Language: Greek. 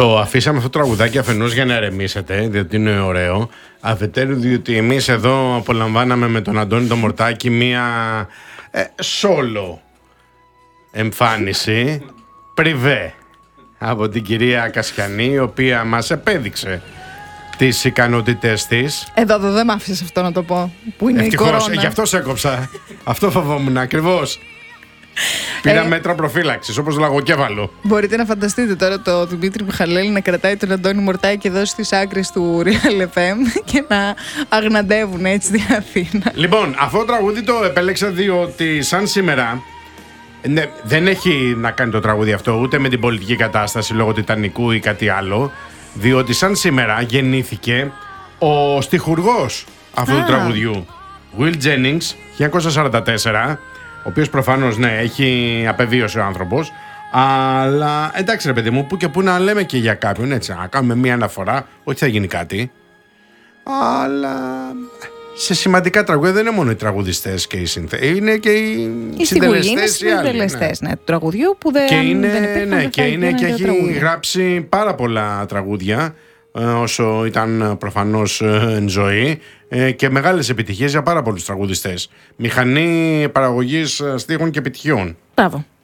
Το αφήσαμε αυτό το τραγουδάκι αφενός για να ερεμήσετε, διότι είναι ωραίο. Αφετέρου, διότι εμείς εδώ απολαμβάναμε με τον Αντώνη το Μορτάκη μία solo εμφάνιση, πριβέ, από την κυρία Κασιανή, η οποία μας επέδειξε τις ικανότητες της. Εδώ δεν μ' άφησες αυτό να το πω, που είναι η κορώνα. Γι' αυτό σε έκοψα. Αυτό φοβόμουν ακριβώς. Πήρα μέτρα προφύλαξης, όπως λαγοκέφαλο. Μπορείτε να φανταστείτε τώρα το Δημήτρη Μιχαλέλη να κρατάει τον Αντώνη Μορτάκη εδώ στις άκρες του Real FM και να αγναντεύουν έτσι την Αθήνα. Λοιπόν, αυτό το τραγούδι το επέλεξα διότι σαν σήμερα δεν έχει να κάνει το τραγούδι αυτό ούτε με την πολιτική κατάσταση λόγω Τιτανικού ή κάτι άλλο, διότι σαν σήμερα γεννήθηκε ο στιχουργός αυτού του τραγουδιού, Will Jennings, 1944, ο οποίος προφανώς έχει απεβίωσε ο άνθρωπος, αλλά εντάξει ρε παιδί μου, που και που να λέμε και για κάποιον, έτσι, να κάνουμε μία αναφορά, ότι θα γίνει κάτι, αλλά σε σημαντικά τραγούδια δεν είναι μόνο οι τραγουδιστές και οι είναι και οι συντελεστές, του τραγουδιού που δεν υπήρχαν. Και έχει γράψει πάρα πολλά τραγούδια όσο ήταν προφανώς εν ζωή και μεγάλες επιτυχίες για πάρα πολλούς τραγουδιστές. Μηχανή παραγωγής στίχων και επιτυχιών. Μπράβο.